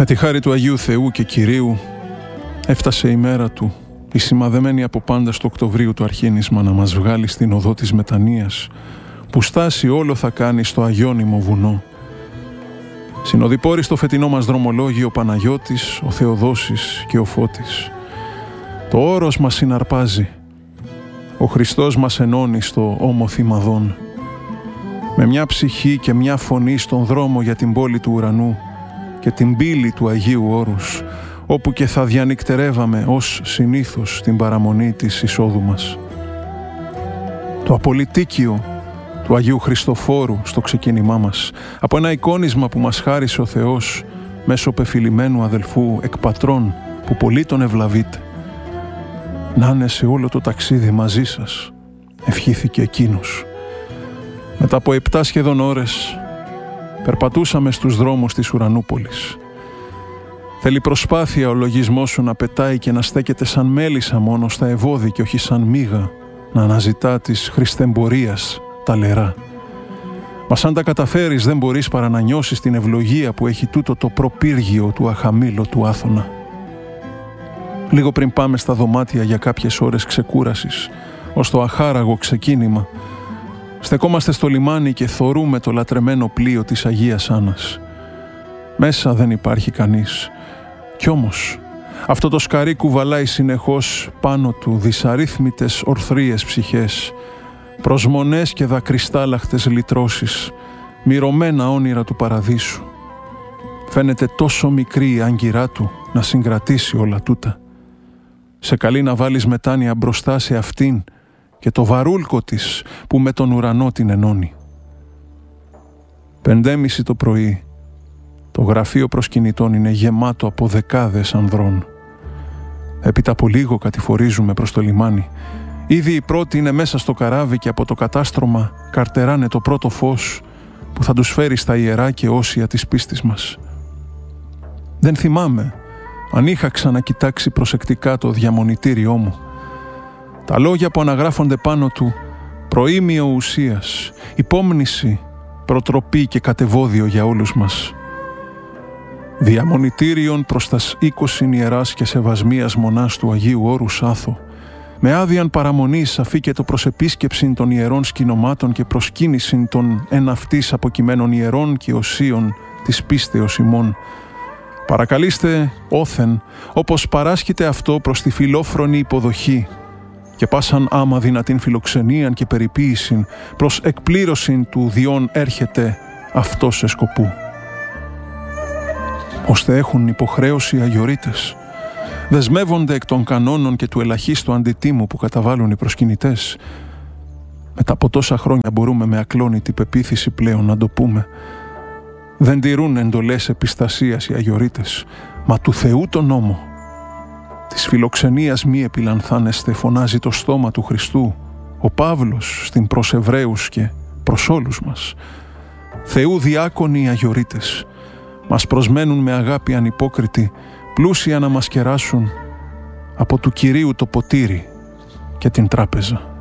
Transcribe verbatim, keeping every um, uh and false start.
Με τη χάρη του Αγίου Θεού και Κυρίου έφτασε η μέρα του, η σημαδεμένη από πάντα στο Οκτωβρίου του αρχήνισμα, να μας βγάλει στην οδό της μετανοίας, που στάση όλο θα κάνει στο αγιώνυμο βουνό. Συνοδοιπόροι στο φετινό μας δρομολόγιο ο Παναγιώτης, ο Θεοδόσης και ο Φώτης. Το όρος μας συναρπάζει, ο Χριστός μας ενώνει στο ώμο θυμαδών. Με μια ψυχή και μια φωνή στον δρόμο για την πόλη του ουρανού και την πύλη του Αγίου Όρους, όπου και θα διανυκτερεύαμε ως συνήθως την παραμονή της εισόδου μας. Το απολυτίκιο του Αγίου Χριστοφόρου στο ξεκίνημά μας, από ένα εικόνισμα που μας χάρισε ο Θεός μέσω πεφυλημένου αδελφού εκπατρών που πολύ τον ευλαβείτε. Να είναι σε όλο το ταξίδι μαζί σας, ευχήθηκε εκείνος. Μετά από επτά σχεδόν ώρες περπατούσαμε στους δρόμους της Ουρανούπολης. Θέλει προσπάθεια ο λογισμός σου να πετάει και να στέκεται σαν μέλισσα μόνο στα ευώδη και όχι σαν μύγα να αναζητά της χριστεμπορίας τα λερά. Μα αν τα καταφέρεις δεν μπορείς παρά να νιώσεις την ευλογία που έχει τούτο το προπύργιο του αχαμήλωτου Άθωνα. Λίγο πριν πάμε στα δωμάτια για κάποιες ώρες ξεκούρασης, ως το αχάραγο ξεκίνημα, στεκόμαστε στο λιμάνι και θωρούμε το λατρεμένο πλοίο της Αγίας Άννας. Μέσα δεν υπάρχει κανείς. Κι όμως αυτό το σκαρί κουβαλάει συνεχώς πάνω του δυσαρρύθμιτες ορθρίες ψυχές, προσμονές και δακριστάλαχτες λυτρώσεις, μυρωμένα όνειρα του παραδείσου. Φαίνεται τόσο μικρή η άγκυρά του να συγκρατήσει όλα τούτα. Σε καλεί να βάλεις μετάνοια μπροστά σε αυτήν και το βαρούλκο της που με τον ουρανό την ενώνει. Πεντέμιση το πρωί, το γραφείο προσκυνητών είναι γεμάτο από δεκάδες ανδρών. Έπειτα από λίγο κατηφορίζουμε προς το λιμάνι. Ήδη οι πρώτοι είναι μέσα στο καράβι και από το κατάστρωμα καρτεράνε το πρώτο φως που θα τους φέρει στα ιερά και όσια της πίστης μας. Δεν θυμάμαι αν είχα ξανακοιτάξει προσεκτικά το διαμονητήριό μου. Τα λόγια που αναγράφονται πάνω του, προήμιο ουσίας, υπόμνηση, προτροπή και κατεβόδιο για όλους μας. Διαμονητήριον προς τας είκοσι ιεράς και σεβασμίας μονάς του Αγίου Όρους Άθω, με άδειαν παραμονής αφήκετο προς επίσκεψην των ιερών σκηνομάτων και προσκύνησιν των εν αυτής αποκειμένων ιερών και οσίων της πίστεως ημών. Παρακαλείστε όθεν, όπως παράσχεται αυτό προς τη φιλόφρονη υποδοχή και πάσαν άμα δυνατήν φιλοξενίαν και περιποίησιν προς εκπλήρωσιν του διόν έρχεται αυτός σε σκοπού. Ώστε έχουν υποχρέωση οι αγιορείτες, δεσμεύονται εκ των κανόνων και του ελαχίστου αντιτίμου που καταβάλουν οι προσκυνητές. Μετά από τόσα χρόνια μπορούμε με ακλόνητη πεποίθηση πλέον να το πούμε. Δεν τηρούν εντολές επιστασίας οι αγιορείτες, μα του Θεού τον νόμο. Της φιλοξενίας μη επιλανθάνεστε, φωνάζει το στόμα του Χριστού ο Παύλος στην προς Εβραίους και προς όλους μας. Θεού διάκονοι οι αγιορείτες, μας προσμένουν με αγάπη ανυπόκριτη, πλούσια να μας κεράσουν από του Κυρίου το ποτήρι και την τράπεζα.